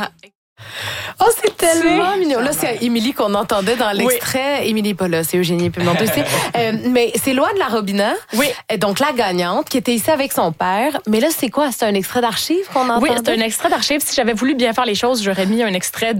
Oh, c'est tellement mignon. Là, c'est Émilie qu'on entendait dans l'extrait. Oui. Émilie, pas là, c'est Eugénie Pimentel aussi. Mais c'est Loan de la Robina. Oui. Donc, la gagnante, qui était ici avec son père. Mais là, c'est quoi? C'est un extrait d'archives qu'on entend? Oui, c'est un extrait d'archives. Si j'avais voulu bien faire les choses, j'aurais mis un extrait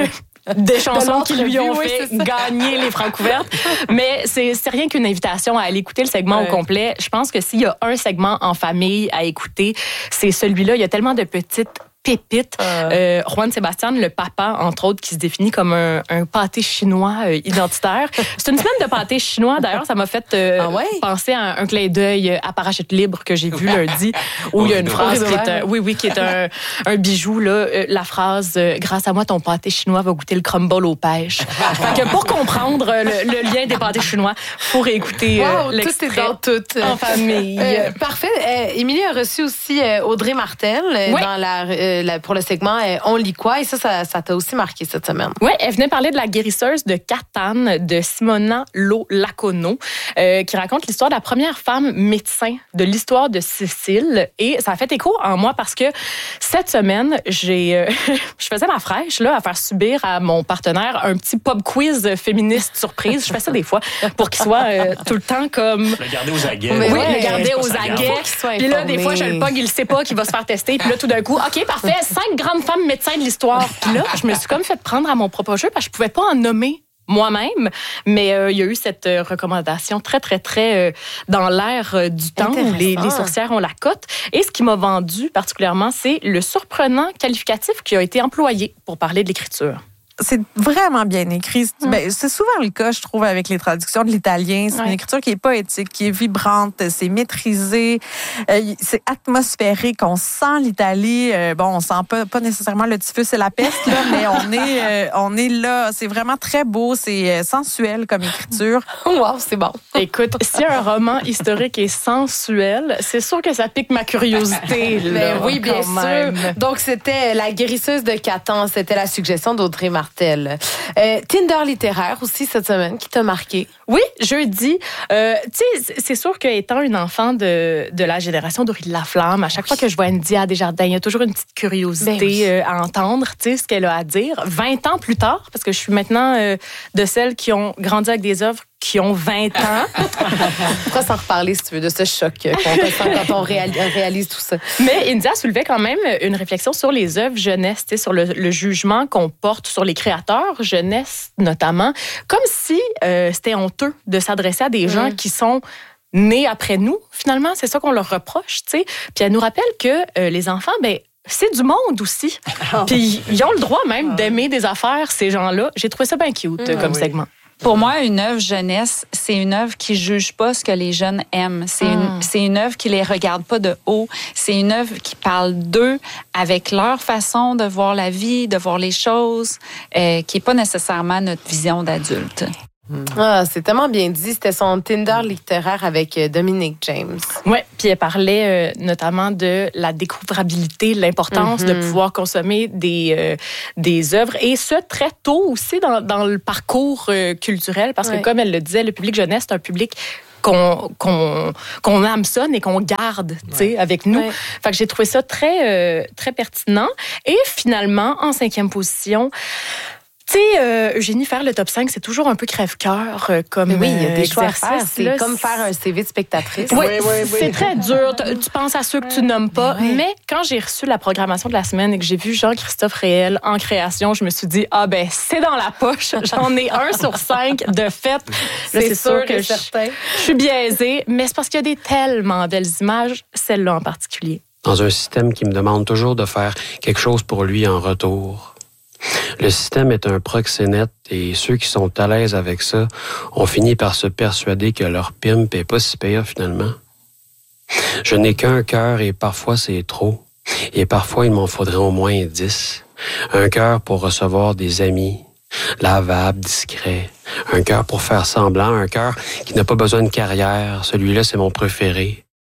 des chansons qui lui ont fait gagner les Francouvertes. Mais c'est rien qu'une invitation à aller écouter le segment au complet. Je pense que s'il y a un segment en famille à écouter, c'est celui-là. Il y a tellement de petites pépites. Juan Sébastien, le papa, entre autres, qui se définit comme un pâté chinois identitaire. C'est une semaine de pâté chinois. D'ailleurs, ça m'a fait penser à un clin d'œil à Parachute libre que j'ai vu lundi, où il y a une phrase qui est un bijou. Là, la phrase « Grâce à moi, ton pâté chinois va goûter le crumble aux pêches ». Fait que pour comprendre le lien des pâtés chinois, il faut réécouter l'extrait tout est dans tout. En famille. Parfait. Émilie a reçu aussi Audrey Martel dans pour le segment On lit quoi? Et ça t'a aussi marqué cette semaine. Oui, elle venait parler de la guérisseuse de Catane, de Simona Lacono, qui raconte l'histoire de la première femme médecin de l'histoire de Sicile. Et ça a fait écho en moi parce que cette semaine, je faisais ma fraîche là, à faire subir à mon partenaire un petit pub quiz féministe surprise. Je fais ça des fois pour qu'il soit tout le temps comme... Le garder aux aguets. Oui, le garder aux aguets. Puis là, des fois, je le pogne, il sait pas qu'il va se faire tester. Puis là, tout d'un coup, OK, parfait. 5 grandes femmes médecins de l'histoire. Puis là, je me suis comme fait prendre à mon propre jeu parce que je pouvais pas en nommer moi-même, mais il y a eu cette recommandation très, très, très dans l'air du temps où les sorcières ont la cote. Et ce qui m'a vendu particulièrement, c'est le surprenant qualificatif qui a été employé pour parler de l'écriture. C'est vraiment bien écrit. C'est souvent le cas, je trouve, avec les traductions de l'italien. C'est une écriture qui est poétique, qui est vibrante, c'est maîtrisé, c'est atmosphérique. On sent l'Italie. On sent pas nécessairement le typhus et la peste, là, mais on est là. C'est vraiment très beau, c'est sensuel comme écriture. Wow, c'est bon. Écoute, si un roman historique est sensuel, c'est sûr que ça pique ma curiosité. Là, oui, bien sûr. Donc, c'était La guérisseuse de Catane. C'était la suggestion d'Audrey Martel. Tinder littéraire aussi cette semaine qui t'a marqué. Oui, jeudi. Tu sais, c'est sûr qu'étant une enfant de la génération d'Aurélie Laflamme, à chaque fois que je vois India Desjardins, il y a toujours une petite curiosité à entendre, tu sais, ce qu'elle a à dire. 20 ans plus tard, parce que je suis maintenant de celles qui ont grandi avec des œuvres qui ont 20 ans. Pourquoi s'en reparler, si tu veux, de ce choc qu'on ressent quand on réalise tout ça? Mais India soulevait quand même une réflexion sur les œuvres jeunesse, sur le jugement qu'on porte sur les créateurs jeunesse notamment, comme si c'était honteux de s'adresser à des gens qui sont nés après nous. Finalement, c'est ça qu'on leur reproche, tu sais. Puis elle nous rappelle que les enfants, c'est du monde aussi. Puis ils ont le droit même d'aimer des affaires, ces gens-là. J'ai trouvé ça bien cute comme segment. Pour moi, une œuvre jeunesse, c'est une œuvre qui juge pas ce que les jeunes aiment. C'est une œuvre qui les regarde pas de haut. C'est une œuvre qui parle d'eux avec leur façon de voir la vie, de voir les choses, qui est pas nécessairement notre vision d'adulte. Ah, c'est tellement bien dit. C'était son Tinder littéraire avec Dominique James. Oui, puis elle parlait notamment de la découvrabilité, l'importance de pouvoir consommer des œuvres. Et ce, très tôt aussi dans le parcours culturel, parce que comme elle le disait, le public jeunesse, c'est un public qu'on hameçonne et qu'on garde avec nous. Fait que j'ai trouvé ça très, très pertinent. Et finalement, en 5e position... Tu sais, Eugénie, faire le top 5, c'est toujours un peu crève-cœur comme il y a des choix à faire. C'est là, comme faire un CV de spectatrice. Oui, c'est très dur. Tu penses à ceux que tu nommes pas. Mais quand j'ai reçu la programmation de la semaine et que j'ai vu Jean-Christophe Réel en création, je me suis dit, c'est dans la poche. J'en ai 1 sur 5 de fait. Là, c'est sûr que je suis biaisée. Mais c'est parce qu'il y a des tellement belles images, celle-là en particulier. Dans un système qui me demande toujours de faire quelque chose pour lui en retour. Le système est un proxénète et ceux qui sont à l'aise avec ça ont fini par se persuader que leur pimp est pas si pire finalement. Je n'ai qu'un cœur et parfois c'est trop. Et parfois il m'en faudrait au moins 10. Un cœur pour recevoir des amis, lavable, discret. Un cœur pour faire semblant, un cœur qui n'a pas besoin de carrière. Celui-là, c'est mon préféré.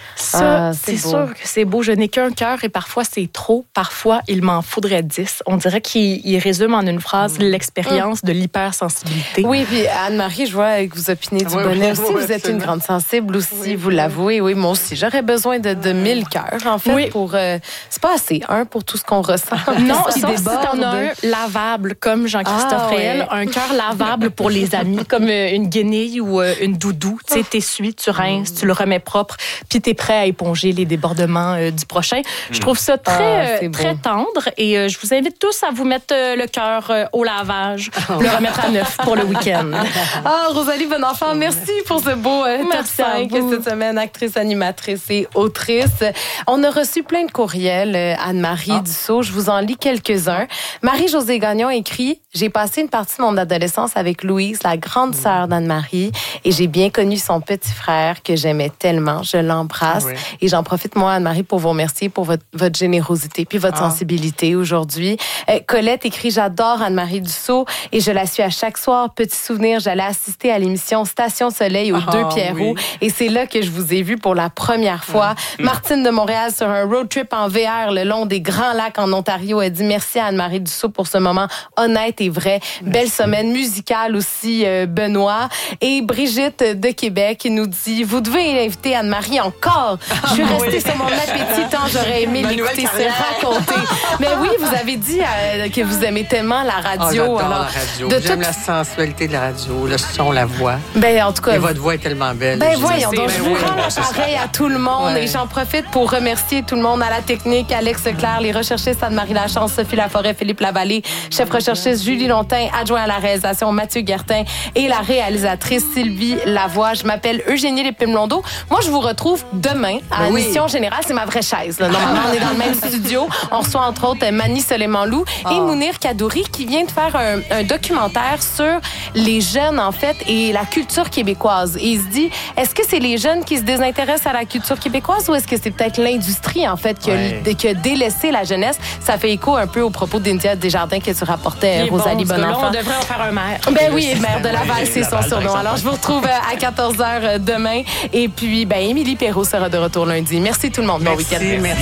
Ça, c'est sûr que c'est beau. Je n'ai qu'un cœur et parfois c'est trop. Parfois, il m'en faudrait 10. On dirait qu'il résume en une phrase l'expérience de l'hypersensibilité. Oui, puis Anne-Marie, je vois que vous opinez du bonnet aussi. Vous êtes une grande sensible aussi, vous l'avouez. Oui, moi aussi. J'aurais besoin de 1000 cœurs, en fait, pour... c'est pas assez, pour tout ce qu'on ressent. Non, sauf si t'en as un lavable, comme Jean-Christophe Réel. Un cœur lavable pour les amis, comme une guenille ou une doudou. Tu sais, t'essuies, tu rinces, tu le remets propre, puis t'es prêt à éponger les débordements du prochain. Je trouve ça très tendre et je vous invite tous à vous mettre le cœur au lavage, le remettre à neuf pour le week-end. Rosalie Bonenfant, merci pour ce beau top 5 cette semaine, actrice, animatrice et autrice. On a reçu plein de courriels, Anne-Marie Dussault. Je vous en lis quelques-uns. Marie-Josée Gagnon écrit « J'ai passé une partie de mon adolescence avec Louise, la grande sœur d'Anne-Marie, et j'ai bien connu son petit frère que j'aimais tellement. Je l'embrasse. Et j'en profite, moi, Anne-Marie, pour vous remercier pour votre générosité puis votre sensibilité aujourd'hui. Colette écrit « J'adore Anne-Marie Dussault et je la suis à chaque soir. Petit souvenir, j'allais assister à l'émission Station Soleil aux Deux Pierrots et c'est là que je vous ai vu pour la première fois. Martine de Montréal sur un road trip en VR le long des Grands Lacs en Ontario a dit merci à Anne-Marie Dussault pour ce moment honnête et vrai. Belle semaine musicale aussi, Benoît. Et Brigitte de Québec nous dit « Vous devez inviter Anne-Marie encore. Je suis restée sur mon appétit tant j'aurais aimé l'écouter se raconter. » Mais oui, vous avez dit que vous aimez tellement la radio. J'adore la radio. J'aime la sensualité de la radio, le son, la voix. Ben, en tout cas. Et votre voix est tellement belle. Ben, voyons donc, je vous rends l'appareil à tout le monde et j'en profite pour remercier tout le monde à la technique, Alex Leclerc, les recherchistes Anne-Marie Lachance, Sophie Laforêt, Philippe Lavallée, chef recherchiste Julie Lontin, adjoint à la réalisation Mathieu Guertin et la réalisatrice Sylvie Lavoie. Je m'appelle Eugénie Lépine-Blondeau. Moi, je vous retrouve demain à Mission Générale. C'est ma vraie chaise. Là. Normalement, on est dans le même studio. On reçoit entre autres Mani Soleiman-Lou et Mounir Kadouri qui vient de faire un documentaire sur les jeunes, en fait, et la culture québécoise. Et il se dit, est-ce que c'est les jeunes qui se désintéressent à la culture québécoise ou est-ce que c'est peut-être l'industrie, en fait, qui a délaissé la jeunesse? Ça fait écho un peu au propos d'India Desjardins que tu rapportais, Rosalie Bonenfant. On devrait en faire un maire. Ben oui, maire de Laval, c'est son surnom. Alors, je vous retrouve à 14h demain. Et puis, Émilie Perrault sera de retour lundi. Merci tout le monde. Bon week-end. Merci.